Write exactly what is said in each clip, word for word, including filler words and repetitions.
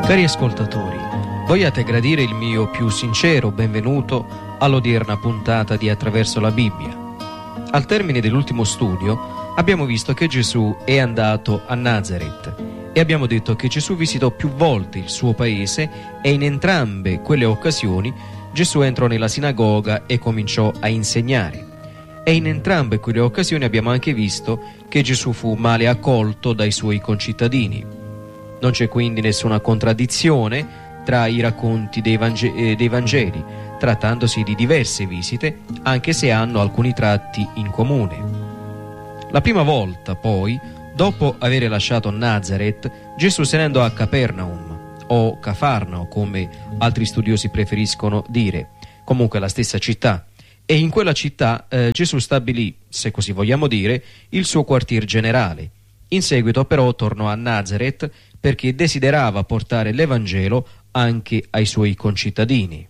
Cari ascoltatori, vogliate gradire il mio più sincero benvenuto all'odierna puntata di Attraverso la Bibbia. Al termine dell'ultimo studio abbiamo visto che Gesù è andato a Nazaret e abbiamo detto che Gesù visitò più volte il suo paese e in entrambe quelle occasioni Gesù entrò nella sinagoga e cominciò a insegnare. E in entrambe quelle occasioni abbiamo anche visto che Gesù fu male accolto dai suoi concittadini. Non c'è quindi nessuna contraddizione tra i racconti dei, Vange- eh, dei Vangeli, trattandosi di diverse visite, anche se hanno alcuni tratti in comune. La prima volta, poi, dopo aver lasciato Nazaret, Gesù se ne andò a Capernaum, o Cafarnao, come altri studiosi preferiscono dire, comunque la stessa città, e in quella città eh, Gesù stabilì, se così vogliamo dire, il suo quartier generale. In seguito però tornò a Nazaret perché desiderava portare l'Evangelo anche ai suoi concittadini.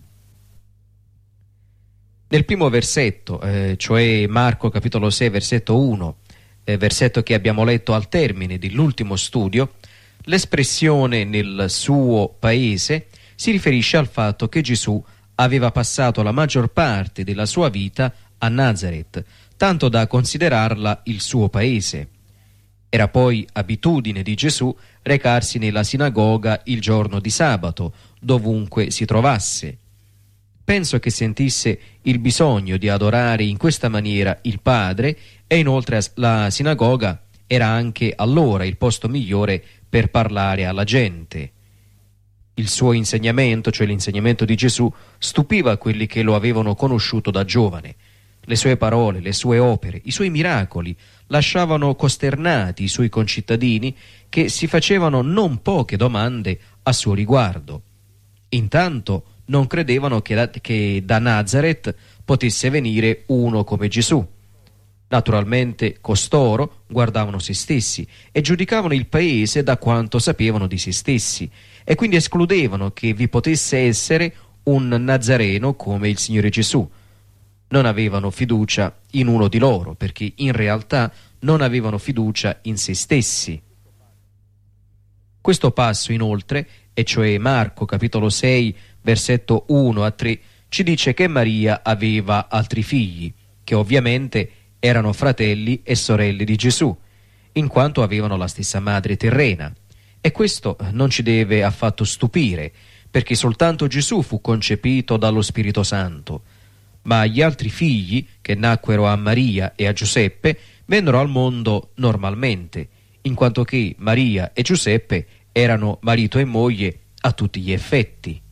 Nel primo versetto, eh, cioè Marco capitolo sei versetto uno, eh, versetto che abbiamo letto al termine dell'ultimo studio, l'espressione nel suo paese si riferisce al fatto che Gesù aveva passato la maggior parte della sua vita a Nazaret, tanto da considerarla il suo paese. Era poi abitudine di Gesù recarsi nella sinagoga il giorno di sabato, dovunque si trovasse. Penso che sentisse il bisogno di adorare in questa maniera il Padre e inoltre la sinagoga era anche allora il posto migliore per parlare alla gente. Il suo insegnamento, cioè l'insegnamento di Gesù, stupiva quelli che lo avevano conosciuto da giovane. Le sue parole, le sue opere, i suoi miracoli lasciavano costernati i suoi concittadini che si facevano non poche domande a suo riguardo. Intanto non credevano che da, che da Nazaret potesse venire uno come Gesù. Naturalmente costoro guardavano se stessi e giudicavano il paese da quanto sapevano di se stessi e quindi escludevano che vi potesse essere un Nazareno come il Signore Gesù. Non avevano fiducia in uno di loro, perché in realtà non avevano fiducia in se stessi. Questo passo, inoltre, e cioè Marco capitolo sei, versetto uno a tre, ci dice che Maria aveva altri figli, che ovviamente erano fratelli e sorelle di Gesù, in quanto avevano la stessa madre terrena. E questo non ci deve affatto stupire, perché soltanto Gesù fu concepito dallo Spirito Santo. Ma gli altri figli, che nacquero a Maria e a Giuseppe, vennero al mondo normalmente, in quanto che Maria e Giuseppe erano marito e moglie a tutti gli effetti.